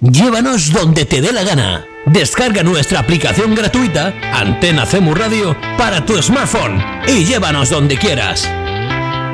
Llévanos donde te dé la gana. Descarga nuestra aplicación gratuita, Antena CEMU Radio, para tu smartphone y llévanos donde quieras.